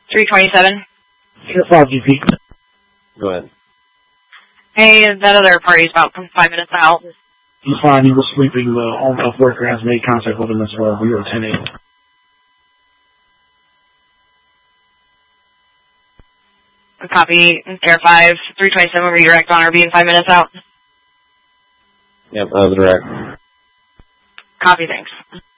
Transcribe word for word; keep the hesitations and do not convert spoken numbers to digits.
three twenty-seven. Air five G P. Go ahead. Hey, that other party's about five minutes out. He's fine. He was sleeping. The home health worker has made contact with him as well. We were ten eight. Copy. Air five, three twenty-seven, redirect on R B in five minutes out. Yep, that was direct. Copy, thanks.